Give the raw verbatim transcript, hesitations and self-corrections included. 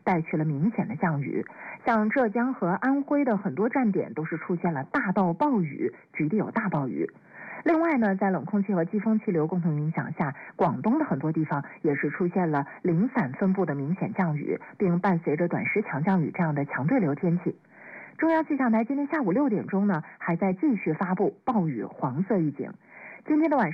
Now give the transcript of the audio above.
带去了明显的降雨，像浙江和安徽的很多站点都是出现了大到暴雨，局地有大暴雨。另外呢，在冷空气和季风气流共同影响下，广东的很多地方也是出现了零散分布的明显降雨，并伴随着短时强降雨这样的强对流天气。中央气象台今天下午六点钟呢，还在继续发布暴雨黄色预警。今天的晚上